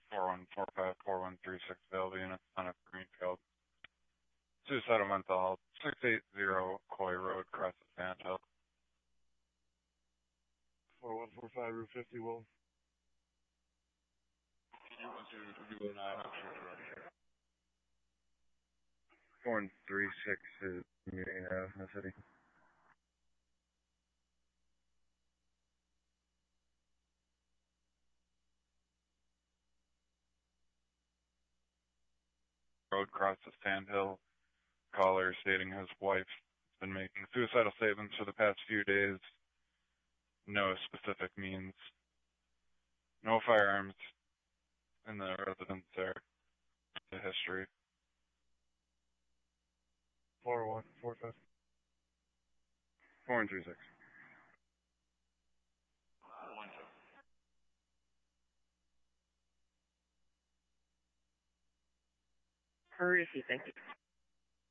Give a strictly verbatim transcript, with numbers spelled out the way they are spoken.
four one four five four one three six available units on a Greenfield. Suicidal mental health, six eighty Coy Road, across the Sand Hill. four one four five Route fifty, Will. four one three six is in the city. Road across the Sand Hill. Caller stating his wife has been making suicidal statements for the past few days. No specific means. No firearms in the residence there. The history. four one four five. four one three six. Hurry if you think.